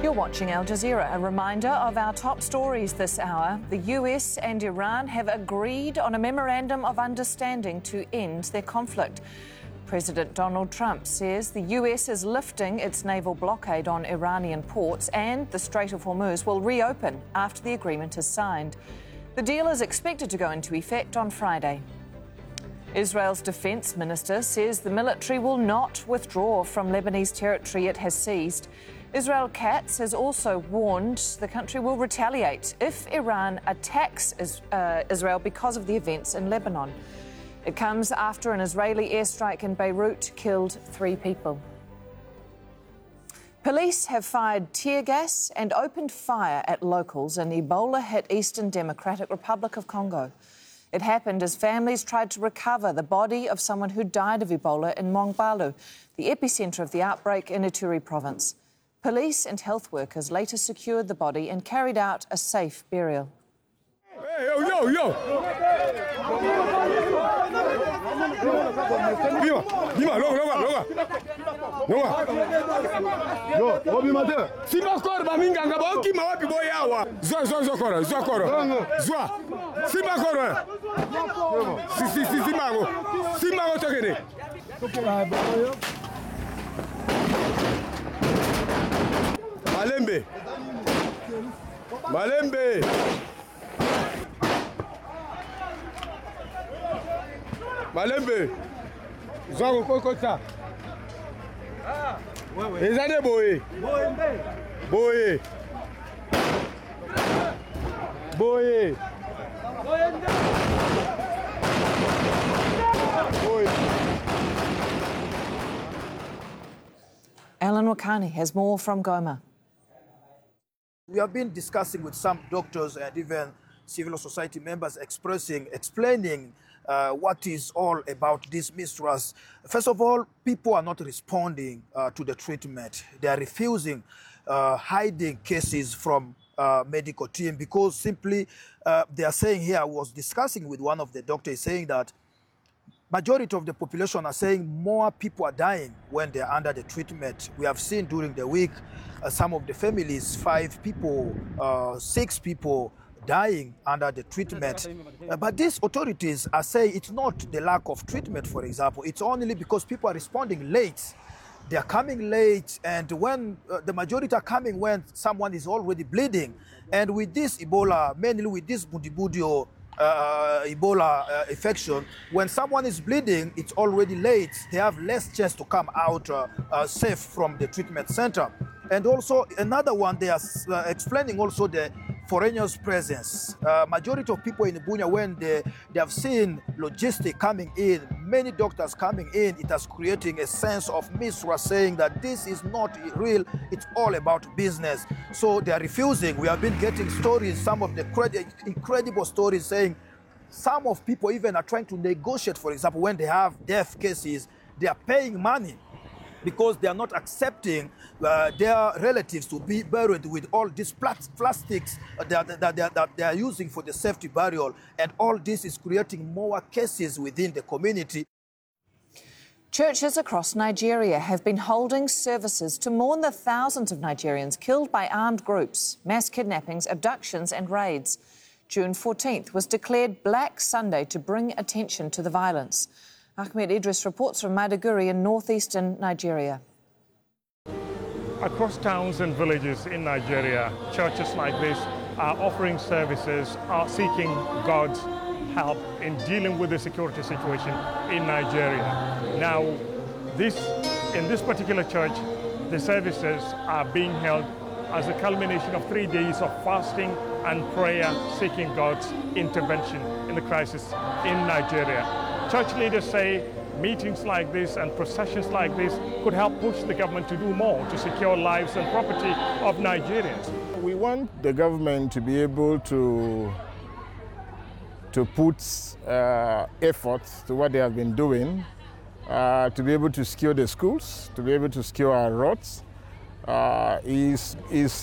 You're watching Al Jazeera. A reminder of our top stories this hour. The US and Iran have agreed on a memorandum of understanding to end their conflict. President Donald Trump says the US is lifting its naval blockade on Iranian ports and the Strait of Hormuz will reopen after the agreement is signed. The deal is expected to go into effect on Friday. Israel's defence minister says the military will not withdraw from Lebanese territory it has seized. Israel Katz has also warned the country will retaliate if Iran attacks Israel because of the events in Lebanon. It comes after an Israeli airstrike in Beirut killed 3 people. Police have fired tear gas and opened fire at locals in Ebola-hit Eastern Democratic Republic of Congo. It happened as families tried to recover the body of someone who died of Ebola in Mongbalu, the epicentre of the outbreak in Ituri province. Police and health workers later secured the body and carried out a safe burial. Hey, yo! Malembe. Zango kokota. Ezane boye. Boye. Alan Wakani has more from Goma. We have been discussing with some doctors and even civil society members explaining what is all about this mistrust. First of all, people are not responding to the treatment. They are refusing, hiding cases from medical team because simply they are saying here, I was discussing with one of the doctors saying that majority of the population are saying more people are dying when they are under the treatment. We have seen during the week some of the families, 5 people, 6 people dying under the treatment. But these authorities are saying it's not the lack of treatment, for example. It's only because people are responding late. They are coming late, and when the majority are coming when someone is already bleeding. And with this Ebola, mainly with this Bundibudio Ebola infection, when someone is bleeding, it's already late. They have less chance to come out safe from the treatment center. And also another one, they are explaining also the foreigners' presence. Majority of people in Bunia, when they have seen logistics coming in, many doctors coming in, it has creating a sense of mistrust, saying that this is not real, it's all about business. So they are refusing. We have been getting stories, some of the incredible stories saying some of people even are trying to negotiate, for example, when they have death cases, they are paying money because they are not accepting their relatives to be buried with all these plastics that they are using for the safety burial. And all this is creating more cases within the community. Churches across Nigeria have been holding services to mourn the thousands of Nigerians killed by armed groups, mass kidnappings, abductions and raids. June 14th was declared Black Sunday to bring attention to the violence. Ahmed Idris reports from Maiduguri in northeastern Nigeria. Across towns and villages in Nigeria, churches like this are offering services, are seeking God's help in dealing with the security situation in Nigeria. Now, in this particular church, the services are being held as a culmination of 3 days of fasting and prayer, seeking God's intervention in the crisis in Nigeria. Church leaders say meetings like this and processions like this could help push the government to do more to secure lives and property of Nigerians. We want the government to be able to put efforts to what they have been doing, to be able to secure the schools, to be able to secure our roads. Is